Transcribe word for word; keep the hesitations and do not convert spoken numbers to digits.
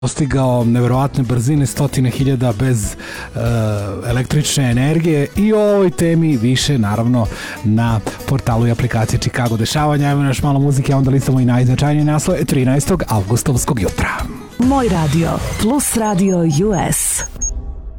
postigao neverovatne brzine, stotine hiljada bez uh, električne energije i o ovoj temi više naravno na portalu i aplikaciji Chicago dešavanja. Evo naš malo muzike, a onda listamo i najznačajnije naslove trinaestog avgustovskog jutra. Moj radio plus radio U S.